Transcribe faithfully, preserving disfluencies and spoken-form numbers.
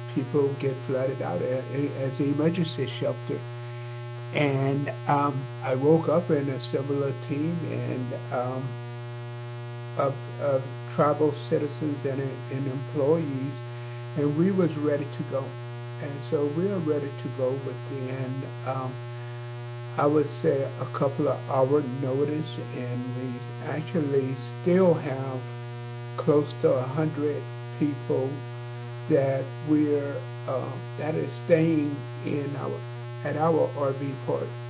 people get flooded out a- a- as an emergency shelter. And um, I woke up in a similar team and um, of, of tribal citizens and, and employees, and we was ready to go. And so we are ready to go within, um, I would say, a couple of hour notice, and we actually still have close to a hundred people that we're uh, that is staying in our at our R V park.